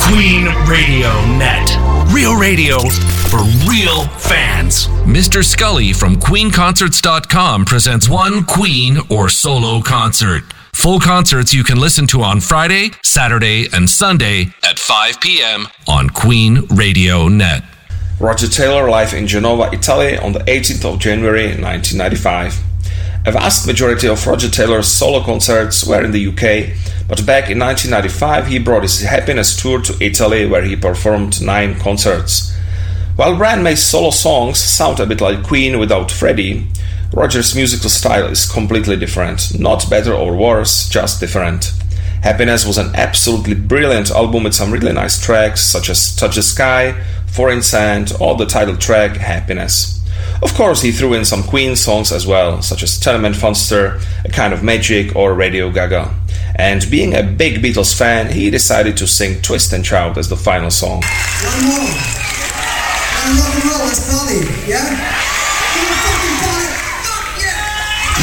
Queen Radio Net. Real radio for real fans. Mr. Scully from QueenConcerts.com presents one Queen or solo concert. Full concerts you can listen to on Friday, Saturday, and Sunday at 5 p.m. on Queen Radio Net. Roger Taylor live in Genova, Italy on the 18th of January 1995. A vast majority of Roger Taylor's solo concerts were in the UK, but back in 1995 he brought his Happiness tour to Italy where he performed 9 concerts. While Brian May's solo songs sound a bit like Queen without Freddie, Roger's musical style is completely different, not better or worse, just different. Happiness was an absolutely brilliant album with some really nice tracks such as Touch the Sky, Foreign Sand, or the title track Happiness. Of course, he threw in some Queen songs as well, such as Tenement Funster, A Kind of Magic, or Radio Gaga. And being a big Beatles fan, he decided to sing Twist and Shout as the final song. One more. And rock and roll, let's party, yeah?